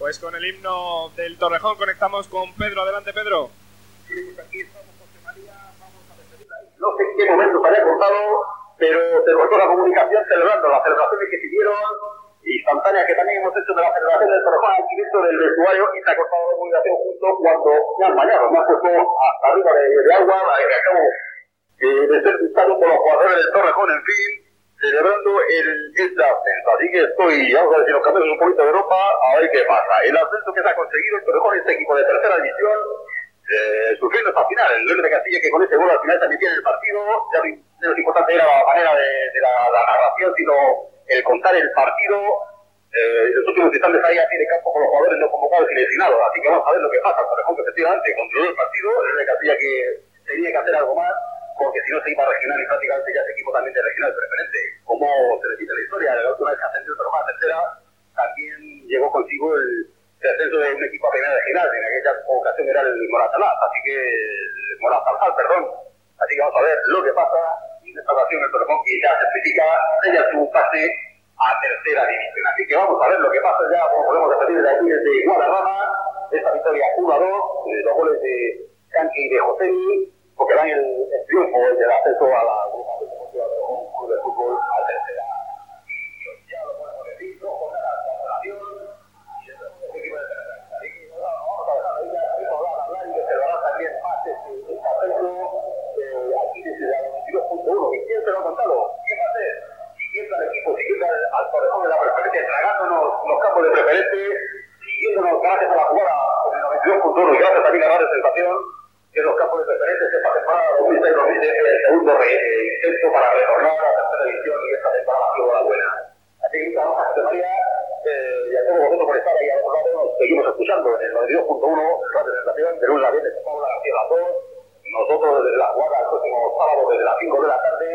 Pues con el himno del Torrejón conectamos con Pedro. Adelante, Pedro. Sí, pues aquí estamos, José María, vamos a despedir ahí. No sé en qué momento se haya cortado, pero se cortó la comunicación celebrando las celebraciones que siguieron, instantáneas que también hemos hecho de la celebración del Torrejón al inicio del vestuario, y se ha cortado la comunicación justo cuando me han bañado, me han puesto hasta arriba de agua, que acabo de ser citado por los jugadores del Torrejón, en fin, celebrando el ascenso. Así que vamos a ver si nos cambiamos un poquito de Europa, a ver qué pasa. El ascenso que se ha conseguido el Torrejón, este equipo de tercera división, sufriendo hasta el final. El León de Castilla, que con ese gol al final también tiene el partido. Ya lo importante era la manera de la narración, sino el contar el partido. Los últimos instantes ahí a pie de campo con los jugadores no convocados y lesionados. Así que vamos a ver lo que pasa. Por ejemplo, efectivamente controló el partido. El León de Castilla que tenía que hacer algo más, porque si no se iba a regional y prácticamente ya ese equipo también de regional preferente. Como se repite la historia, la última vez que ascendió el Torrejón a tercera, también llegó consigo el ascenso de un equipo a primera regional. En aquella ocasión era el Moratalaz, así que así que vamos a ver lo que pasa. Y en esta ocasión el Torrejón, que ya certifica ella su pase a tercera división. Así que vamos a ver lo que pasa ya, como podemos repetir de aquí desde Guadalajara, esta victoria 1-2, los goles de Canqui y de Josemi, porque dan el triunfo del ascenso a la Club de Fútbol a tercera. Y ya lo podemos decir, dos jornadas de relación, y el equipo de tercera. Así que vamos a dejar ahí hablar y que se lo hará también más este ascenso aquí desde la 22.1. ¿Y quién se lo ha contado? ¿Quién va a ser? Siguiendo al equipo, siguiendo al Torrejón de la preferente, tragándonos los campos de preferente, siguiéndonos gracias a la jugada con el 92.1 y gracias también a la sensación de los campos de preferente esta temporada 2006-2010, el segundo intento para retornar a la tercera división, y esta temporada ha sido la buena. Así que muchas gracias, José María, y a todos vosotros por estar ahí a los lados. Nos seguimos escuchando en el 92.1, la presentación de lunes a viernes, como la García a las 2. Nosotros desde la jugada el próximo sábado desde las 5 de la tarde,